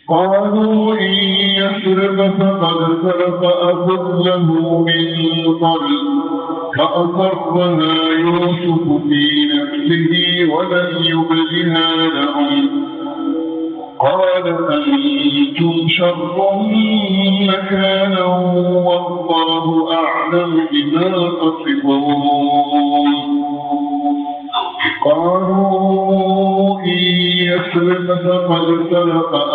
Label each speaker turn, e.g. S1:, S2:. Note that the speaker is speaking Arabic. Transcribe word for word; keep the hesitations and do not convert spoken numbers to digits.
S1: قالوا إن يسرق فقد سرق أخ له من قبل فأصرها يوسف في نفسه ولم يبدها لهم قال أنتم شر مكانا والله أعلم بما تصفون قالوا إن يسرق فقد سرق